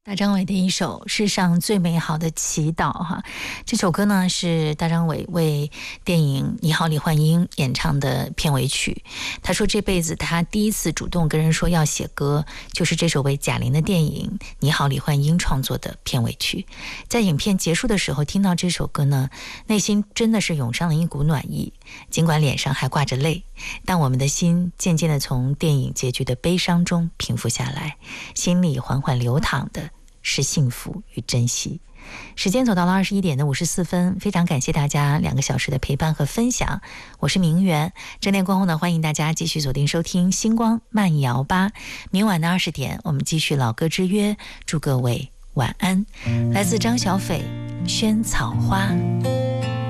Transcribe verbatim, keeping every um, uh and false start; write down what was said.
大张伟的一首《世上最美好的祈祷》哈，这首歌呢是大张伟为电影《你好，李焕英》演唱的片尾曲。他说这辈子他第一次主动跟人说要写歌，就是这首为贾玲的电影《你好，李焕英》创作的片尾曲。在影片结束的时候听到这首歌呢，内心真的是涌上了一股暖意，尽管脸上还挂着泪，但我们的心渐渐地从电影结局的悲伤中平复下来，心里缓缓流淌的是幸福与珍惜。时间走到了二十一点的五十四分，非常感谢大家两个小时的陪伴和分享，我是明媛。整点过后呢，欢迎大家继续锁定收听星光慢摇吧，明晚的二十点我们继续老歌之约，祝各位晚安。来自张小斐《萱草花》。